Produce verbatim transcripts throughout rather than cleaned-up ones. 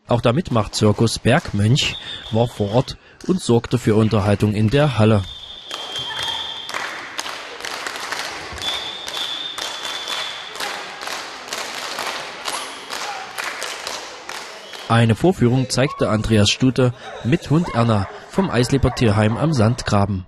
Auch der Mitmachzirkus Bergmönch war vor Ort und sorgte für Unterhaltung in der Halle. Eine Vorführung zeigte Andreas Stute mit Hund Erna vom Eisleber Tierheim am Sandgraben.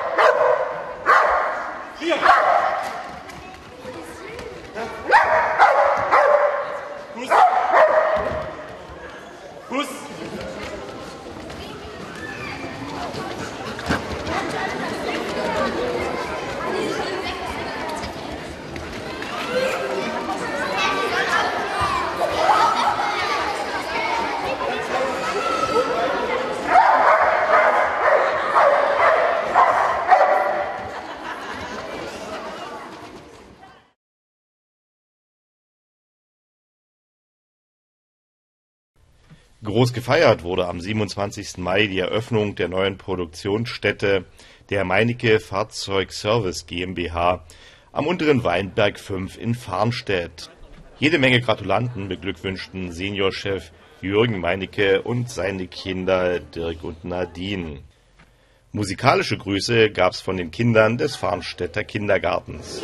Groß gefeiert wurde am siebenundzwanzigsten Mai die Eröffnung der neuen Produktionsstätte der Meinecke Fahrzeugservice GmbH am unteren Weinberg fünf in Farnstedt. Jede Menge Gratulanten beglückwünschten Seniorchef Jürgen Meinecke und seine Kinder Dirk und Nadine. Musikalische Grüße gab es von den Kindern des Farnstädter Kindergartens.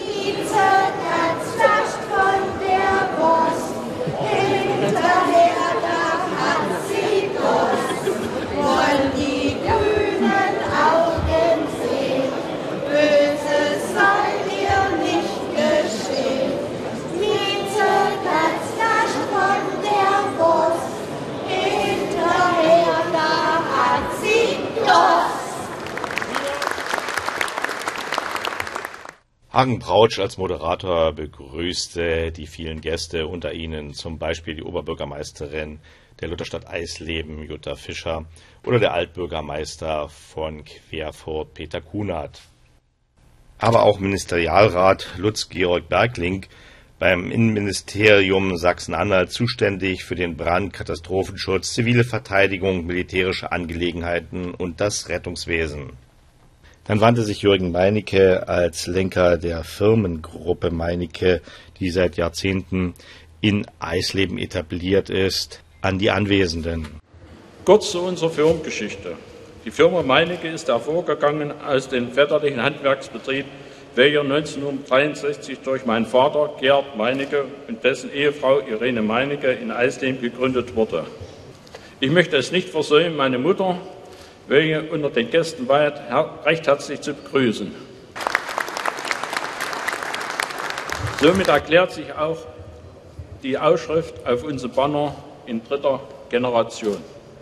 Hagen Brautsch als Moderator begrüßte die vielen Gäste, unter ihnen zum Beispiel die Oberbürgermeisterin der Lutherstadt Eisleben, Jutta Fischer, oder der Altbürgermeister von Querfurt, Peter Kunert. Aber auch Ministerialrat Lutz-Georg Bergling, beim Innenministerium Sachsen-Anhalt zuständig für den Brand, Katastrophenschutz, zivile Verteidigung, militärische Angelegenheiten und das Rettungswesen. Dann wandte sich Jürgen Meinecke als Lenker der Firmengruppe Meinecke, die seit Jahrzehnten in Eisleben etabliert ist, an die Anwesenden. Kurz zu unserer Firmengeschichte. Die Firma Meinecke ist hervorgegangen aus dem väterlichen Handwerksbetrieb, welcher neunzehnhundertdreiundsechzig durch meinen Vater Gerd Meinecke und dessen Ehefrau Irene Meinecke in Eisleben gegründet wurde. Ich möchte es nicht versäumen, meine Mutter, welche unter den Gästen weilt, recht herzlich zu begrüßen. Somit erklärt sich auch die Ausschrift auf unserem Banner in dritter Generation.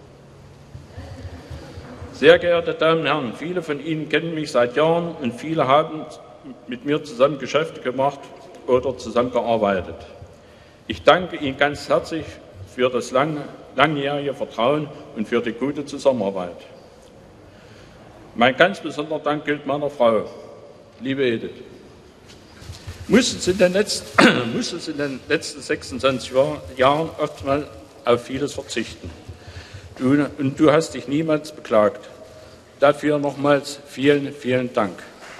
Sehr geehrte Damen und Herren, viele von Ihnen kennen mich seit Jahren und viele haben mit mir zusammen Geschäfte gemacht oder zusammengearbeitet. Ich danke Ihnen ganz herzlich für das lange, langjährige Vertrauen und für die gute Zusammenarbeit. Mein ganz besonderer Dank gilt meiner Frau, liebe Edith. Muss es in den letzten, muss es in den letzten sechsundzwanzig Jahren oftmals auf vieles verzichten. Du, und du hast dich niemals beklagt. Dafür nochmals vielen, vielen Dank.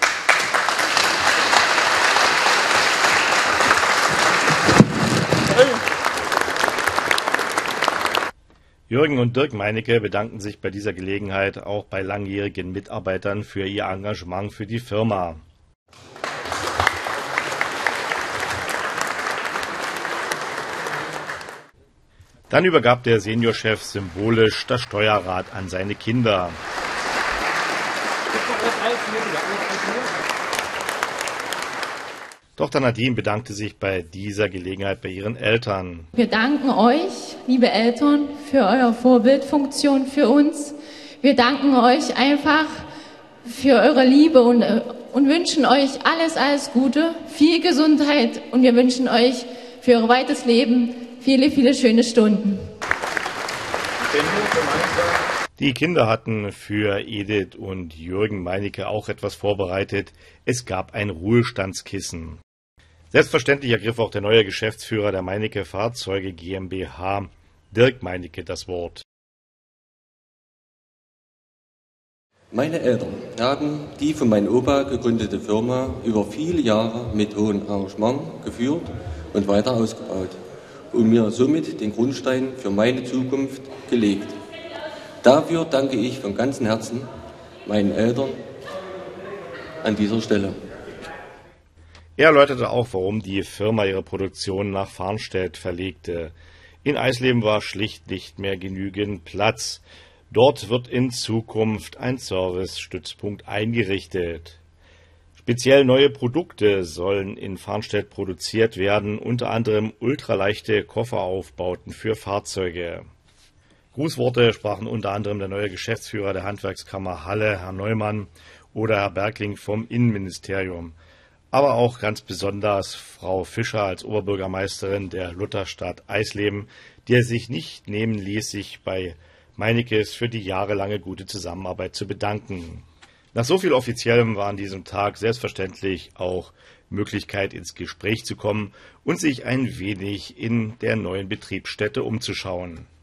Jürgen und Dirk Meinecke bedanken sich bei dieser Gelegenheit auch bei langjährigen Mitarbeitern für ihr Engagement für die Firma. Dann übergab der Seniorchef symbolisch das Steuerrad an seine Kinder. Tochter Nadine bedankte sich bei dieser Gelegenheit bei ihren Eltern. Wir danken euch, liebe Eltern, für eure Vorbildfunktion für uns. Wir danken euch einfach für eure Liebe und, und wünschen euch alles, alles Gute, viel Gesundheit und wir wünschen euch für euer weites Leben viele, viele schöne Stunden. Die Kinder hatten für Edith und Jürgen Meinecke auch etwas vorbereitet. Es gab ein Ruhestandskissen. Selbstverständlich ergriff auch der neue Geschäftsführer der Meinecke Fahrzeuge GmbH, Dirk Meinecke, das Wort. Meine Eltern haben die von meinem Opa gegründete Firma über viele Jahre mit hohem Engagement geführt und weiter ausgebaut. und mir somit den Grundstein für meine Zukunft gelegt. Dafür danke ich von ganzem Herzen meinen Eltern an dieser Stelle. Er erläuterte auch, warum die Firma ihre Produktion nach Farnstedt verlegte. In Eisleben war schlicht nicht mehr genügend Platz. Dort wird in Zukunft ein Service-Stützpunkt eingerichtet. Speziell neue Produkte sollen in Farnstedt produziert werden, unter anderem ultraleichte Kofferaufbauten für Fahrzeuge. Grußworte sprachen unter anderem der neue Geschäftsführer der Handwerkskammer Halle, Herr Neumann, oder Herr Bergling vom Innenministerium. Aber auch ganz besonders Frau Fischer als Oberbürgermeisterin der Lutherstadt Eisleben, die es sich nicht nehmen ließ, sich bei Meinekes für die jahrelange gute Zusammenarbeit zu bedanken. Nach so viel Offiziellem war an diesem Tag selbstverständlich auch Möglichkeit, ins Gespräch zu kommen und sich ein wenig in der neuen Betriebsstätte umzuschauen.